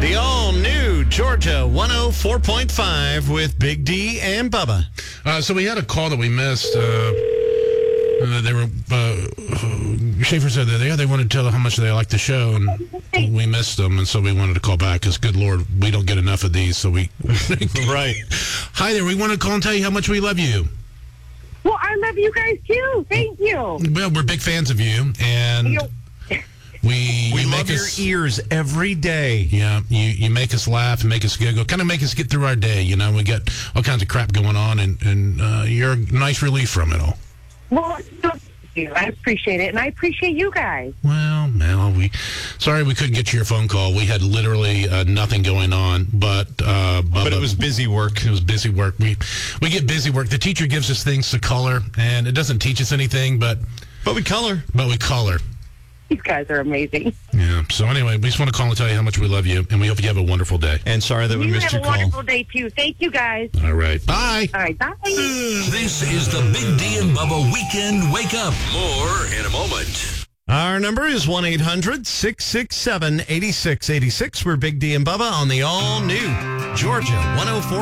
The all-new Georgia 104.5 with Big D and Bubba. So we had a call that we missed. Schaefer said that they wanted to tell how much they liked the show, and we missed them, and so we wanted to call back because, good Lord, we don't get enough of these, so we... Right. Hi there, we want to call and tell you how much we love you. Well, I love you guys, too. Thank you. Well, we're big fans of you, and... We love your ears every day. Yeah, you make us laugh and make us giggle, kind of make us get through our day. You know, we got all kinds of crap going on, and you're a nice relief from it all. Well, thank you. I appreciate it, and I appreciate you guys. Well, sorry we couldn't get to your phone call. We had literally nothing going on, but it was busy work. It was busy work. We get busy work. The teacher gives us things to color, and it doesn't teach us anything, but we color. But we color. These guys are amazing. Yeah. So anyway, we just want to call and tell you how much we love you, and we hope you have a wonderful day. And sorry that we missed your call. You have a wonderful day, too. Thank you, guys. All right. Bye. All right. Bye. This is the Big D and Bubba Weekend Wake Up. More in a moment. Our number is 1-800-667-8686. We're Big D and Bubba on the all-new Georgia 104.